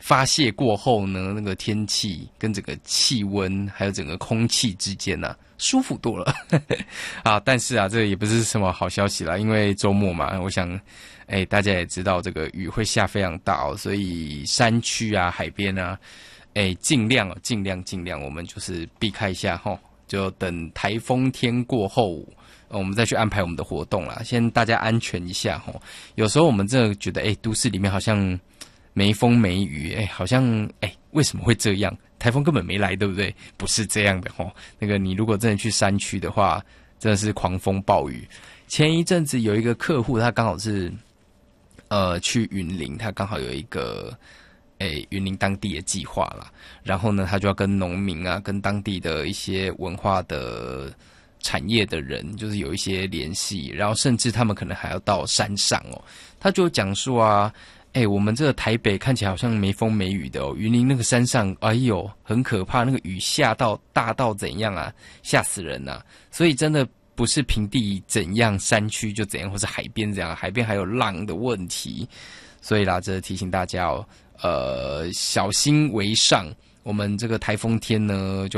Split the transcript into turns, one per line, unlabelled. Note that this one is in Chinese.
发泄过后呢，那个天气跟整个气温还有整个空气之间啊，舒服多了。啊，但是啊，这也不是什么好消息啦，因为周末嘛，我想，大家也知道这个雨会下非常大哦，所以山区啊、海边啊，尽量，我们就是避开一下齁，就等台风天过后。我们再去安排我们的活动啦，先大家安全一下齁。有时候我们真的觉得，都市里面好像没风没雨，好像为什么会这样？台风根本没来，对不对？不是这样的齁。那个你如果真的去山区的话，真的是狂风暴雨。前一阵子有一个客户，他刚好是去云林，他刚好有一个云林当地的计划啦，然后呢，他就要跟农民啊，跟当地的一些文化的产业的人，就是有一些联系，然后甚至他们可能还要到山上哦。他就讲说啊，我们这个台北看起来好像没风没雨的哦，云林那个山上，哎呦，很可怕，那个雨下到大到怎样啊，吓死人啊！所以真的不是平地怎样，山区就怎样，或是海边怎样，海边还有浪的问题。所以啦，这提醒大家哦，小心为上。我们这个台风天呢，就